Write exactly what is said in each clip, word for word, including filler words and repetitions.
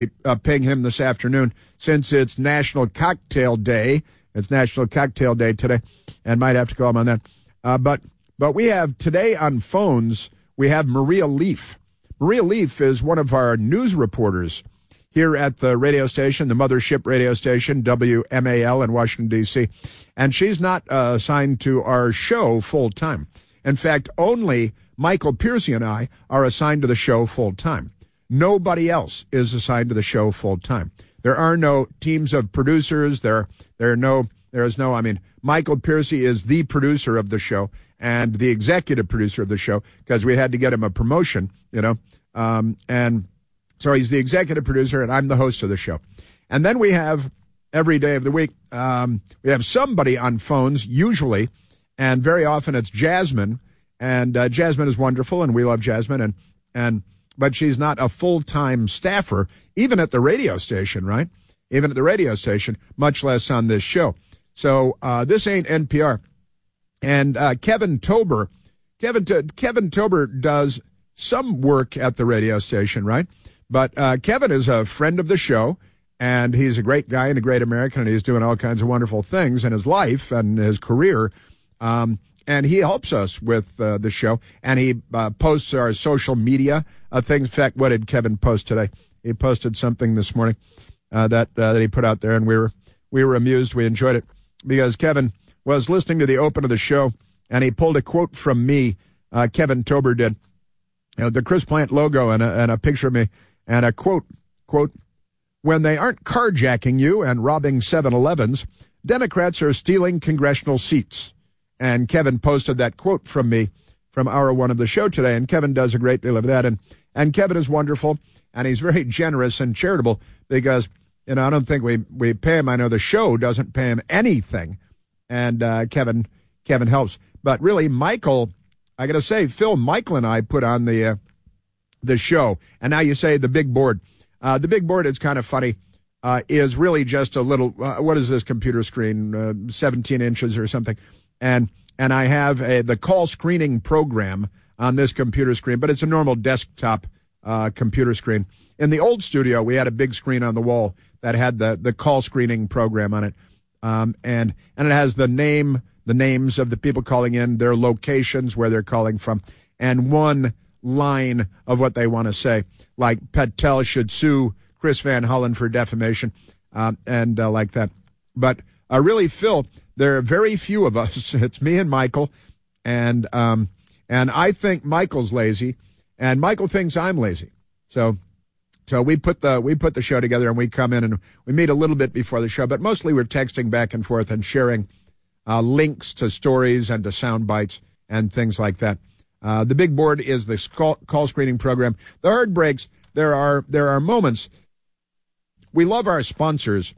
uh, ping him this afternoon since it's National Cocktail Day. It's National Cocktail Day today, and might have to call him on that. Uh, but but we have today on phones, we have Maria Leaf. Maria Leaf is one of our news reporters here at the radio station, the mothership radio station, W M A L in Washington, D C, and she's not uh, assigned to our show full-time. In fact, only Michael Piercy and I are assigned to the show full-time. Nobody else is assigned to the show full-time. There are no teams of producers. There, there are no, there is no, I mean, Michael Piercy is the producer of the show and the executive producer of the show because we had to get him a promotion, you know, um, and so he's the executive producer and I'm the host of the show. And then we have every day of the week, um, we have somebody on phones usually, and very often it's Jasmine, and uh, Jasmine is wonderful and we love Jasmine, and, and, but she's not a full-time staffer, even at the radio station, right? Even at the radio station, much less on this show. So uh, this ain't N P R. And uh, Kevin Tober, Kevin T- Kevin Tober does some work at the radio station, right? But uh, Kevin is a friend of the show, and he's a great guy and a great American, and he's doing all kinds of wonderful things in his life and his career. Um, and he helps us with uh, the show, and he uh, posts our social media uh, things. In fact, what did Kevin post today? He posted something this morning uh, that uh, that he put out there, and we were we were amused. We enjoyed it because Kevin was listening to the open of the show, and he pulled a quote from me. Uh, Kevin Tober did, you know, the Chris Plant logo and a, and a picture of me, and a quote, quote, "When they aren't carjacking you and robbing seven elevens, Democrats are stealing congressional seats." And Kevin posted that quote from me from hour one of the show today, and Kevin does a great deal of that. And, and Kevin is wonderful, and he's very generous and charitable because, you know, I don't think we, we pay him. I know the show doesn't pay him anything, and uh, Kevin Kevin helps. But really, Michael, I got to say, Phil, Michael and I put on the uh, the show, and now you say the big board. Uh, the big board, it's kind of funny, uh, is really just a little, uh, what is this computer screen, uh, seventeen inches or something. And and I have a, the call screening program on this computer screen, but it's a normal desktop uh, computer screen. In the old studio, we had a big screen on the wall that had the, the call screening program on it, um, and and it has the name, the names of the people calling in, their locations, where they're calling from, and one line of what they want to say, like Patel should sue Chris Van Hollen for defamation, um, and uh, like that. But uh, really, Phil, there are very few of us. It's me and Michael, and um, and I think Michael's lazy, and Michael thinks I'm lazy. So, so we put the we put the show together, and we come in and we meet a little bit before the show, but mostly we're texting back and forth and sharing uh, links to stories and to sound bites and things like that. Uh, the big board is the call, call screening program. The hard breaks. There are there are moments. We love our sponsors,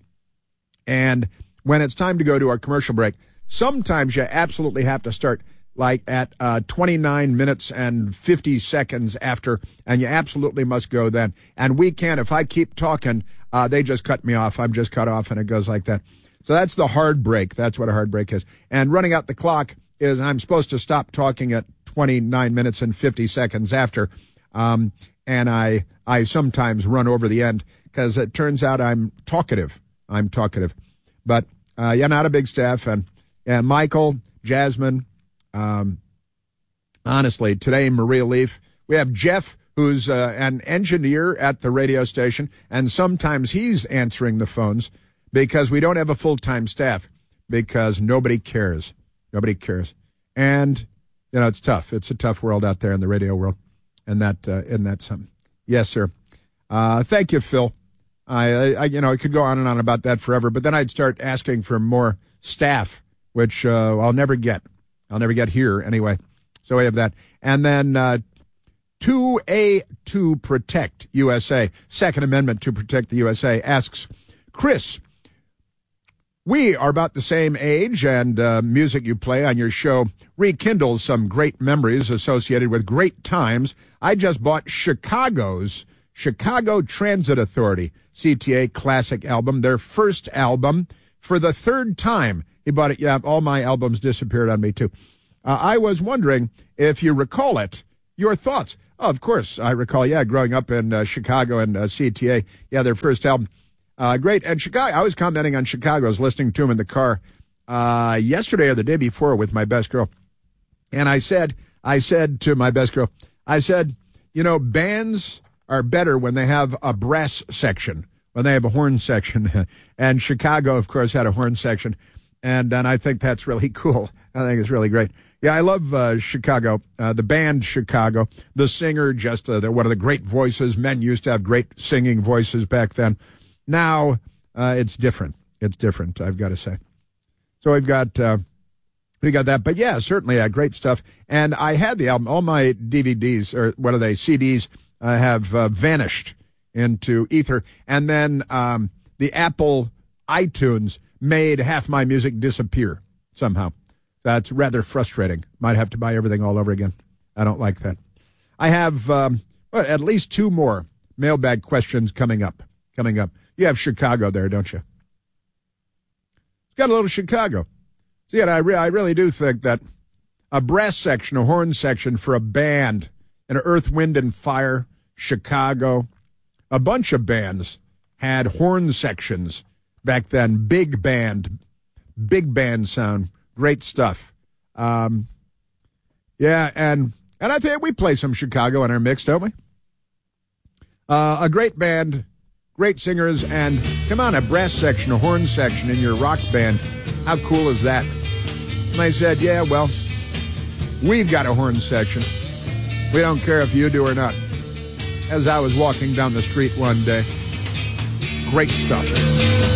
and when it's time to go to our commercial break, sometimes you absolutely have to start like at uh, twenty-nine minutes and fifty seconds after, and you absolutely must go then. And we can't, if I keep talking, uh, they just cut me off. I'm just cut off, and it goes like that. So that's the hard break. That's what a hard break is. And running out the clock is I'm supposed to stop talking at twenty-nine minutes and fifty seconds after, um, and I I sometimes run over the end because it turns out I'm talkative. I'm talkative. But, uh, yeah, not a big staff. And, and Michael, Jasmine, um, honestly, today, Maria Leaf. We have Jeff, who's uh, an engineer at the radio station, and sometimes he's answering the phones because we don't have a full-time staff because nobody cares. Nobody cares. And, you know, it's tough. It's a tough world out there in the radio world. And that, uh, and that's something. Yes, sir. Uh, thank you, Phil. I, I, you know, I could go on and on about that forever, but then I'd start asking for more staff, which uh, I'll never get. I'll never get here anyway. So we have that. And then uh, two A to Protect U S A, Second Amendment to Protect the U S A, asks, Chris, we are about the same age, and uh, music you play on your show rekindles some great memories associated with great times. I just bought Chicago's Chicago Transit Authority C T A classic album, their first album, for the third time. He bought it. Yeah, all my albums disappeared on me, too. Uh, I was wondering if you recall it your thoughts. Oh, of course, I recall, yeah, growing up in uh, Chicago and uh, C T A, yeah, their first album. Uh, great. And Chicago, I was commenting on Chicago. I was listening to them in the car uh, yesterday or the day before with my best girl. And I said, I said to my best girl, I said, you know, bands are better when they have a brass section, when they have a horn section. And Chicago, of course, had a horn section. And, and I think that's really cool. I think it's really great. Yeah, I love uh, Chicago, uh, the band Chicago, the singer, just uh, one of the great voices. Men used to have great singing voices back then. Now uh, it's different. It's different, I've got to say. So we've got uh, we got that. But yeah, certainly uh, great stuff. And I had the album. All my D V Ds, or what are they, C Ds, uh, have uh, vanished into ether. And then um, the Apple iTunes made half my music disappear somehow. That's rather frustrating. Might have to buy everything all over again. I don't like that. I have um, well, at least two more mailbag questions coming up. Coming up. You have Chicago there, don't you? It's got a little Chicago. See, and I, re- I really do think that a brass section, a horn section for a band, an Earth, Wind, and Fire, Chicago, a bunch of bands had horn sections back then. Big band, big band sound. Great stuff. Um, yeah, and and I think we play some Chicago in our mix, don't we? Uh, a great band, great singers, and come on, a brass section, a horn section in your rock band. How cool is that? And they said, yeah, well, we've got a horn section. We don't care if you do or not. As I was walking down the street one day, great stuff.